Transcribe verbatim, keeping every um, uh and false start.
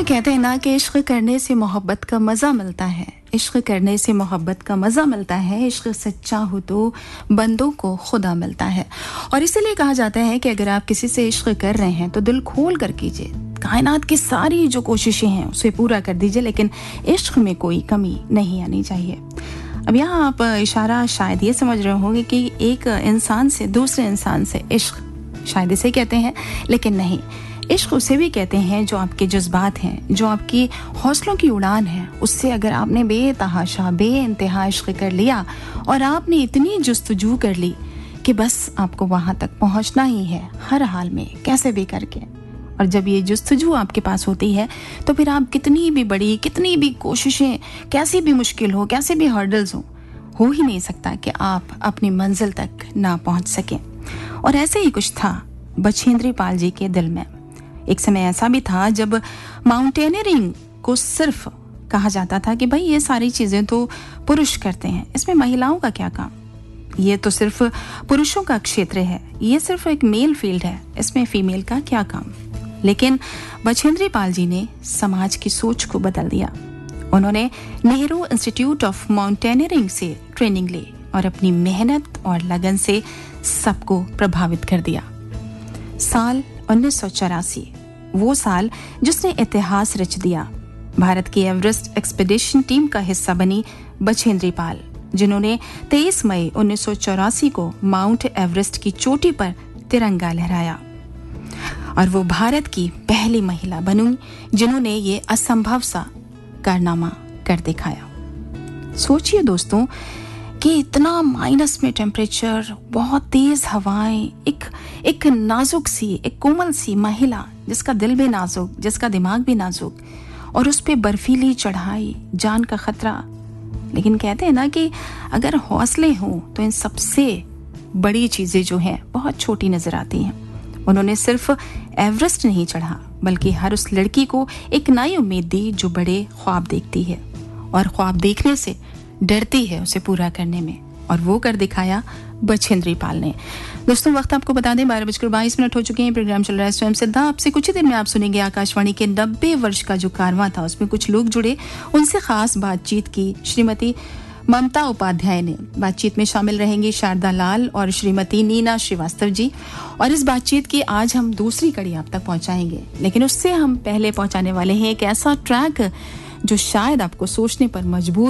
दोस्तों कहते हैं ना कि इश्क करने से मोहब्बत का मज़ा मिलता है, इश्क करने से मोहब्बत का मज़ा मिलता है, इश्क सच्चा हो तो बंदों को खुदा मिलता है। और इसीलिए कहा जाता है कि अगर आप किसी से इश्क कर रहे हैं तो दिल खोल कर कीजिए, कायनात की सारी जो कोशिशें हैं उसे पूरा कर दीजिए, लेकिन इश्क में कोई कमी नहीं आनी चाहिए। अब यहाँ आप इशारा शायद ये समझ रहे होंगे कि एक इंसान से दूसरे इंसान से इश्क शायद इसे कहते हैं, लेकिन नहीं, इश्क उसे भी कहते हैं जो आपके जज्बात हैं, जो आपकी हौसलों की उड़ान है। उससे अगर आपने बेतहाशा बेइंतहा इश्क कर लिया और आपने इतनी जुस्तजू कर ली कि बस आपको वहाँ तक पहुँचना ही है हर हाल में, कैसे भी करके। और जब ये जुस्तजू आपके पास होती है तो फिर आप कितनी भी बड़ी, कितनी भी कोशिशें, कैसी भी मुश्किल हो, कैसे भी हर्डल्स हो, हो ही नहीं सकता कि आप अपनी मंजिल तक ना पहुँच सकें। और ऐसे ही कुछ था बछेंद्री पाल जी के दिल में। एक समय ऐसा भी था जब माउंटेनियरिंग को सिर्फ कहा जाता था कि भाई ये सारी चीज़ें तो पुरुष करते हैं, इसमें महिलाओं का क्या काम, ये तो सिर्फ पुरुषों का क्षेत्र है, ये सिर्फ एक मेल फील्ड है, इसमें फीमेल का क्या काम। लेकिन बछेंद्री पाल जी ने समाज की सोच को बदल दिया। उन्होंने नेहरू इंस्टीट्यूट ऑफ माउंटेनियरिंग से ट्रेनिंग ली और अपनी मेहनत और लगन से सबको प्रभावित कर दिया। साल उन्नीस सौ चौरासी, वो साल जिसने इतिहास रच दिया। भारत की एवरेस्ट एक्सपीडिशन टीम का हिस्सा बनी बछेंद्री पाल, जिन्होंने तेईस मई उन्नीस सौ चौरासी को माउंट एवरेस्ट की चोटी पर तिरंगा लहराया। और वो भारत की पहली महिला बनी जिन्होंने ये असंभव सा कारनामा कर दिखाया। सोचिए दोस्तों कि इतना माइनस में टेम्परेचर, बहुत तेज हवाएं, एक एक नाजुक सी, एक कोमल सी महिला जिसका दिल भी नाजुक, जिसका दिमाग भी नाजुक, और उस पे बर्फीली चढ़ाई, जान का खतरा। लेकिन कहते हैं ना कि अगर हौसले हों तो इन सबसे बड़ी चीज़ें जो हैं बहुत छोटी नजर आती हैं। उन्होंने सिर्फ एवरेस्ट नहीं चढ़ा, बल्कि हर उस लड़की को एक नई उम्मीद दी जो बड़े ख्वाब देखती है और ख्वाब देखने से डरती है उसे पूरा करने में, और वो कर दिखाया बछेंद्री पाल ने। दोस्तों वक्त आपको बता दें बारह बजकर बाईस मिनट हो चुके हैं। प्रोग्राम चल रहा है स्वयं सिद्धा। आपसे कुछ ही देर में आप सुनेंगे आकाशवाणी के नब्बे वर्ष का जो कारवां था, उसमें कुछ लोग जुड़े, उनसे खास बातचीत की श्रीमती ममता उपाध्याय ने। बातचीत में शामिल रहेंगी शारदा लाल और श्रीमती नीना श्रीवास्तव जी, और इस बातचीत की आज हम दूसरी कड़ी आप तक पहुंचाएंगे। लेकिन उससे हम पहले पहुंचाने वाले हैं एक ऐसा ट्रैक जो शायद आपको सोचने पर मजबूर